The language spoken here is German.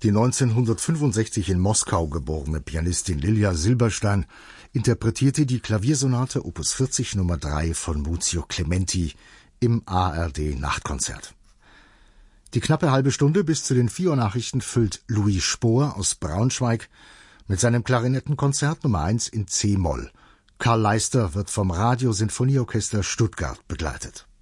Die 1965 in Moskau geborene Pianistin Lilja Silberstein interpretierte die Klaviersonate Opus 40 Nummer 3 von Muzio Clementi im ARD Nachtkonzert. Die knappe halbe Stunde bis zu den 4 Uhr Nachrichten füllt Louis Spohr aus Braunschweig mit seinem Klarinettenkonzert Nummer 1 in C-Moll. Karl Leister wird vom Radio Sinfonieorchester Stuttgart begleitet.